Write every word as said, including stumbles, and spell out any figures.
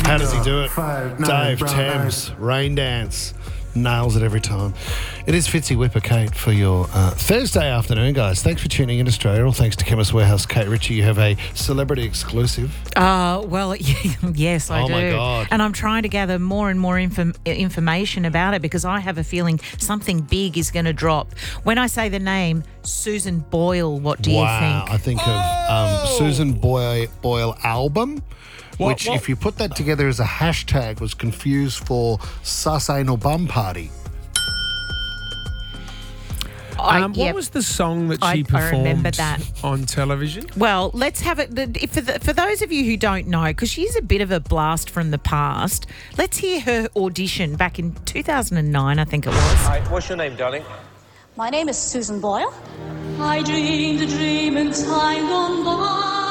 How does he do it? Five, nine, Dave brown Thames, Rain Dance. Nails it every time. It is Fitzy Whipper, Kate, for your uh, Thursday afternoon, guys. Thanks for tuning in, Australia. All thanks to Chemist Warehouse. Kate Ritchie, you have a celebrity exclusive. Uh, well, yes, I Oh, do. my God. And I'm trying to gather more and more inform- information about it because I have a feeling something big is going to drop. When I say the name, Susan Boyle, what do wow. you think? I think of um, Susan Boyle, Boyle album. What- Which, what- if you put that together as a hashtag, was confused for sus anal bum party. I, Um, what yep. was the song that I- she I performed remember that. on television? Well, let's have it. the- For, the, for those of you who don't know, because she's a bit of a blast from the past, let's hear her audition back in two thousand nine, I think it was. Hi, what's your name, darling? My name is Susan Boyle. I dreamed a dream in time gone by.